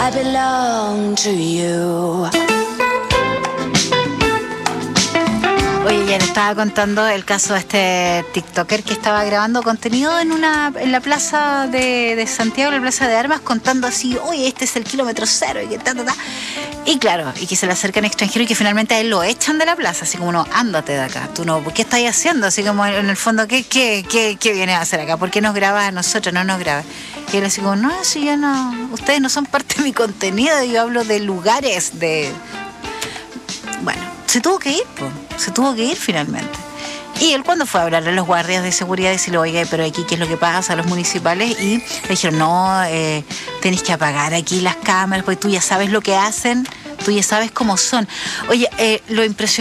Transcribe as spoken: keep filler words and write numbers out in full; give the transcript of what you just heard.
I belong to you. Oye, ya le estaba contando el caso de este TikToker que estaba grabando contenido en una en la plaza de, de Santiago, en la plaza de Armas, contando así, oye, este es el kilómetro cero y que ta, ta, ta. Y claro, y que se le acercan extranjeros y que finalmente a él lo echan de la plaza, así como, no, ándate de acá, tú no, ¿qué estás haciendo? Así como en el fondo, ¿qué, qué, qué, qué vienes a hacer acá? ¿Por qué nos grabas a nosotros, no nos grabas? Y él así como, no, si ya no, ustedes no son parte de mi contenido, yo hablo de lugares, de... Bueno, se tuvo que ir, pues, se tuvo que ir finalmente. Y él cuando fue a hablarle a los guardias de seguridad, decirle, oiga, pero aquí qué es lo que pasa a los municipales, y le dijeron, no, eh, tenés que apagar aquí las cámaras, porque tú ya sabes lo que hacen, tú ya sabes cómo son. Oye, eh, lo impresionante